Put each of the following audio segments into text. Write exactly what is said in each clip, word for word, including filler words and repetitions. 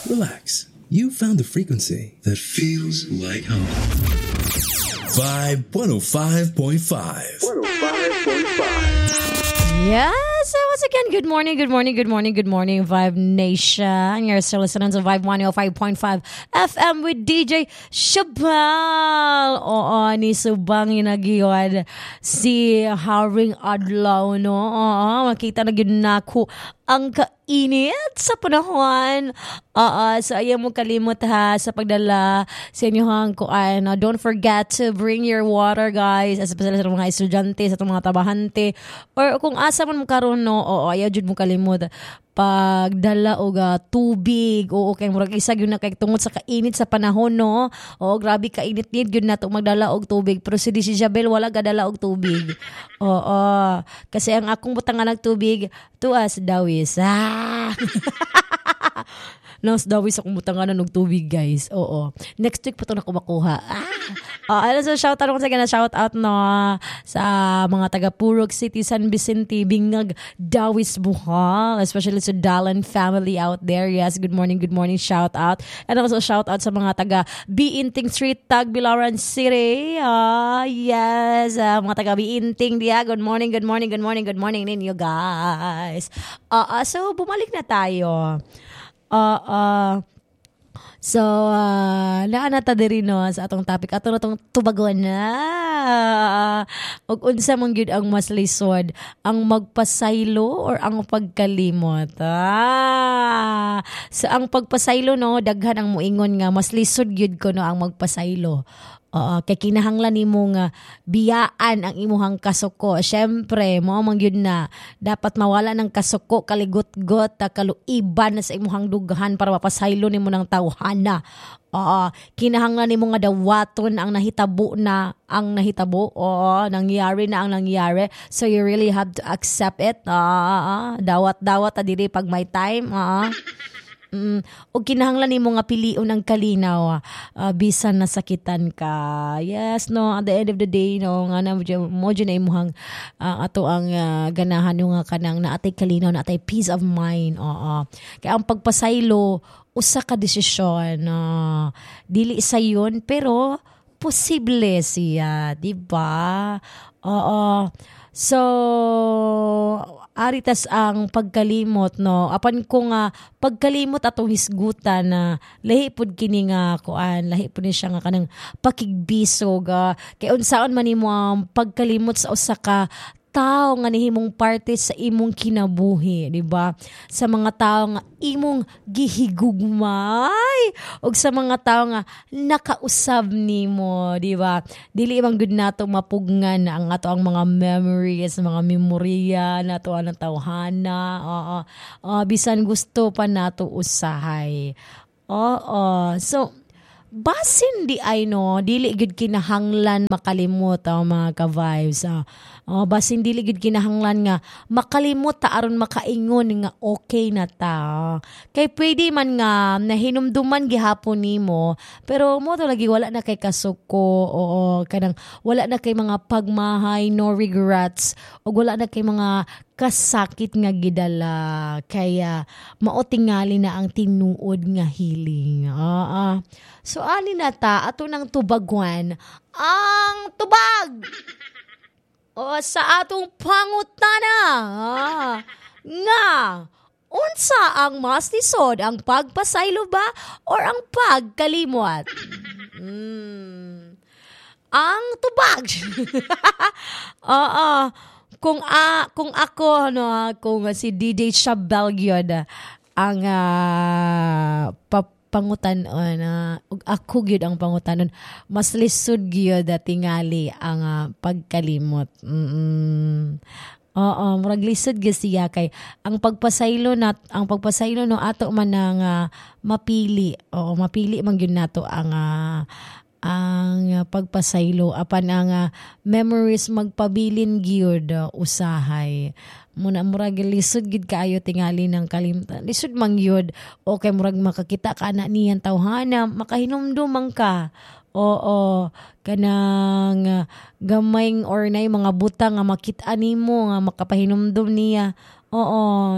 relax. You found the frequency that feels like home. Vibe one oh five point five. one oh five point five. Yes, so once again, good morning, good morning, good morning, good morning, Vibe Nation. You're still listening to Vibe one oh five point five F M with D J Shabal. Oo, ni Subang yung nag-iwan si Haring Adlaw, no? Oo, makita na yun na ko ang kainit sa panahon. Oo, so ayaw mo kalimot ha sa pagdala sa inyong kuan. Uh, don't forget to bring your water, guys, especially sa mga estudyante, sa mga tabahante, or kung asa man mo karon, no, oo, ayaw jud mo kalimot pagdala og uh, tubig. Oo, kay murag isa gyud na kay tungod sa kainit sa panahon, no. Oo, grabe kainit nid gyud nato magdala og tubig, pero si si Jabel wala gadala og tubig. Oo, kasi ang akong butangan ng tubig tuas dawis. Ah. Nang dawis akong butangan ng tubig, guys. Oo. Next week pa ito na ko makuha. Ah! Uh, ano, so shout out ako sa gana, shout out no, sa mga taga Purok City, San Vicente, Bingag, Dawis, Bohol, especially sa Dalan family out there. Yes, good morning, good morning, shout out. And also shout out sa mga taga Biinting Street, Tagbilaran City. Uh, yes, uh, mga taga Biinting diya. Good morning, good morning, good morning, good morning ninyo, guys. Uh, uh, so, bumalik na tayo. Uh, uh, so, uh, naanata diri no sa atong topic. Ato na itong tubagon na. Uh, ug unsa man gyud ang mas lisod, ang magpasaylo or ang pagkalimot? Ah, so, ang pagpasaylo, no, daghan ang muingon nga mas lisod gyud ko no ang magpasaylo. Oo, kay kinahanglan nimo nga biyaan ang imuhang kasuko. Syempre, mao man gyud na dapat mawala ng kasuko, kaligot-got, kaluiban na sa imuhang dughan para mapasaylo nimo ng tawhana. Oo, kinahanglan nimo nga dawaton ang nahitabo na ang nahitabo. Oo, nangyari na ang nangyari. So you really have to accept it. Oo, dawat-dawat ta diri pag may time. Oo. Mm, o kinahanglan nimo nga piliun ang kalinaw, uh, bisan nasakitan ka. Yes, no, at the end of the day, no, nga na mo dyan na imuhang uh, ato ang uh, ganahan yung nga kanang naatay kalinaw, naatay peace of mind. Oo. Kaya ang pagpasaylo usa ka desisyon, uh, dili sa yun, pero posible siya, di ba? Oo. So, aritas ang pagkalimot, no. Apan ko nga pagkalimot atong hisgutan na uh, lahi pud kini nga kuan, lahi pud ni siya nga kanang pakigbisog. Uh, kay unsaon man nimo ang pagkalimot sa usa ka tao nga nihimong parte sa imong kinabuhi, di ba? Sa mga tao nga imong gihigugmay ug sa mga tao nga nakausab nimo, di ba? Dili man gud nato mapugngan ang ato ang mga memories, mga memorya nato ang tawhana. Oo. Uh, bisan gusto pa nato usahay. Oo. So basin di ay no, dili gud kinahanglan makalimot ang mga ka-vibes. Uh, oh, basin dili gud kinahanglan nga makalimot ta aron makaingon nga okay na ta. Kay pwede man nga nahinumduman gihapon nimo, pero mo to lagi wala na kay kasuko, oo, kanang wala na kay mga pagmahay, no regrets, o wala na kay mga kasakit nga gidala, kaya maotingali na ang tinuod nga healing. Ah, ah. So ani na ta ato nang tubagwan ang tubag o sa atong pangutana. Ah, nga unsa ang mas lisod, ang pagpasaylo ba or ang pagkalimot? Hmm. Ang tubag. Oo. Kung a kung ako no, kung si D J Shabel gyud ang uh, pangutan-on, uh, ako gyud ang pangutan-on, mas lisod gyud tingali ang uh, pagkalimot. Mm. Oo, murag lisod gyud siya kay ang pagpasaylo nat ang pagpasaylo no ato man nga uh, mapili. Oo, mapili man gyud nato ang uh, ang uh, pagpasaylo apan ang uh, memories magpabilin gyud uh, usahay muna murag lisod gid kaayo tingali ng kalimtan, lisod man gyud okay murag makakita ka na niyan tawhana makahinumdumang ka. Oo, kanang uh, gamay or nay mga butang nga makit-an nimo nga makapahinumdum niya. Oo,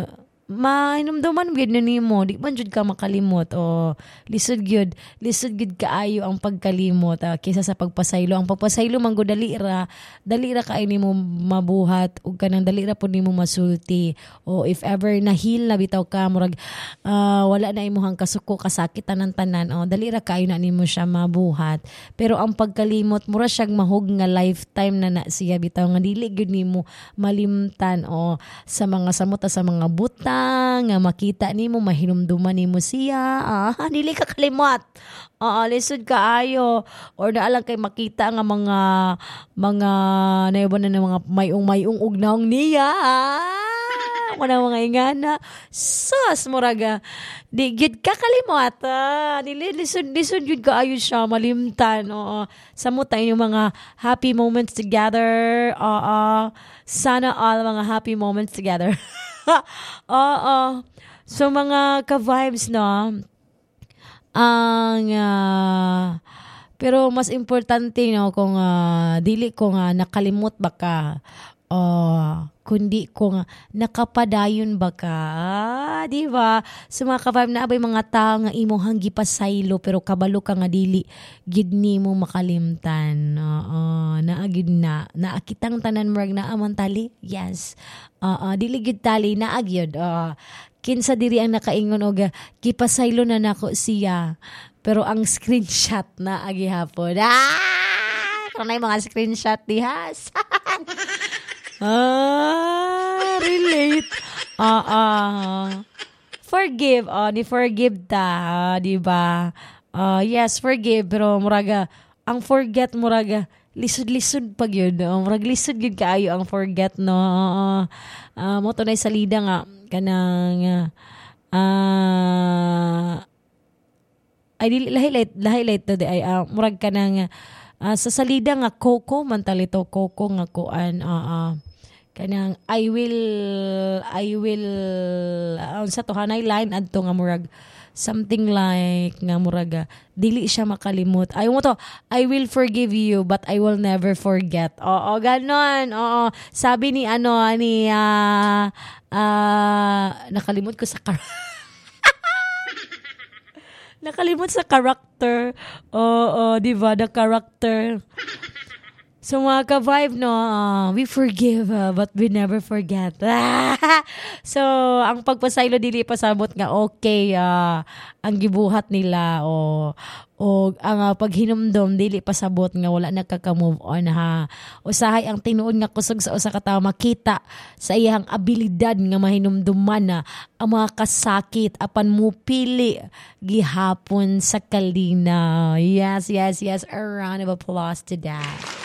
mainumduman gyud na nimo, di man jud ka makalimot o lisod gyud, lisod gyud kaayo ang pagkalimot uh, kaysa sa pagpasaylo. Ang pagpasaylo man gud dali ra, dali ra kay nimo mabuhat ug kanang dali ra pud nimo masulti. O if ever nahil na bitaw ka murag uh, wala na imong kasuko kasakit tanan-tanan, o dali ra kaayo na nimo siya mabuhat. Pero ang pagkalimot mura siyang mahog nga lifetime na na siya bitaw nga dili gyud nimo malimtan o sa mga samot sa mga buta nga makita nimo mahinumduman nimo siya, ah, dili ka kalimot. Ah, lisod kaayo or naalang kay makita nga mga mga naiban na mga mayong-mayong ugnaong niya. Ah, wala mga ingana. Sus muraga di gyud ka kalimot. Ah, dili lisod lisod gyud kaayo siya malimtan. Oo, samot tayo yung mga happy moments together. Oo, sana all mga happy moments together. Oo. So mga ka-vibes no. Ang uh, pero mas importante no kung uh, dili ko nga nakalimot ba ka. Uh, kundi kung nakapadayon ba ka, ah, di ba? So mga ka-vibe na abay mga tao nga imong hanggi pasaylo pero kabalo ka nga dili gid nimo makalimtan. Oo, naagid na. Naakitang tanan murag na amantali. Yes. Oo, dili gid tali naagyod. Uh, kinsa diri ang nakaingon og gipasaylo na nako siya. Pero ang screenshot na agi hapon. Ah! Kung na yung mga screenshot diha. Ah, relate. Ah, ah. Forgive. Oh, ni forgive ta, di ba? Uh, yes, forgive pero muraga ang forget muraga lisod-lisod pag yun. Uh, murag lisod gyud kaayo ang forget no. Uh, uh, mo to na salida nga kanang uh, uh, ay dili lahi-late lahi-late to ay uh, murag kanang uh, sa salida nga Coco man talito Coco nga kuan uh, uh, kanang I will I will uh, sa to hanay line adto nga murag something like nga murag dili siya makalimot. Ay mo to, I will forgive you but I will never forget. Oo, ganon. Oo, sabi ni ano ni uh, uh, nakalimot ko sa kar- nakalimot sa character. Oo, di ba? The character. So mga ka-vibe, no, uh, we forgive uh, but we never forget. So, ang pagpasaylo dili pasabot nga okay uh, ang gibuhat nila o o ang uh, paghinumdom dili pasabot nga wala nagkaka-move on ha. Usahay ang tinuod nga kusog sa usa ka tawo makita sa iyang abilidad nga mahinumduman na ang mga kasakit apan mupili gihapon sa kalina. Yes, yes, yes. A round of applause to that.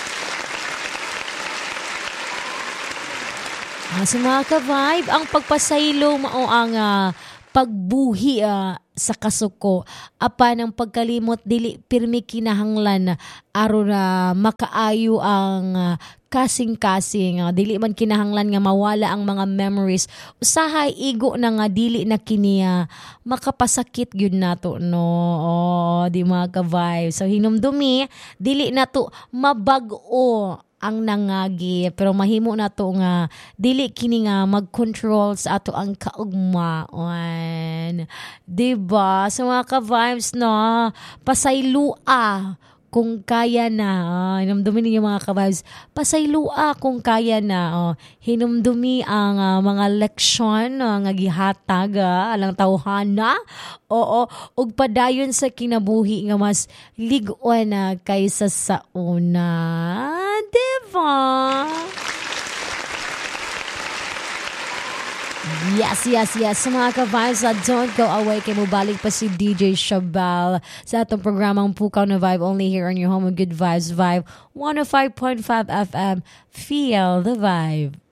Ah, sa mga ka-vibe, ang pagpasaylo mao ang uh, pagbuhi uh, sa kasuko. Apan ang pagkalimot dili pirmi kinahanglan aron na makaayo ang uh, kasing-kasing. Uh, dili man kinahanglan nga mawala ang mga memories. Usahay igo na nga dili na kini uh, makapasakit gyud nato no. Oh, di mga ka-vibe. So hinumdumi dili nato mabag-o ang nangagi pero mahimo na to nga dili kini nga mag-control sa ato ang kaugmaon, diba? So mga ka-vibes no, pasaylua kung kaya na. Uh, hinumdumi ninyo mga ka-vibes, pasaylua kung kaya na. Uh, hinumdumi ang uh, mga leksyon uh, nga gihatag uh, alang tawhana. Oo, ug padayon sa kinabuhi nga mas lig-on na uh, kaysa sa una. Diba? Yes, yes, yes. Sa mga ka-vibes, uh, don't go away. Kaya mubalik pa si D J Shabal sa atong programang Pukaw na Vibe only here on your home of Good Vibes Vibe one oh five point five F M. Feel the vibe.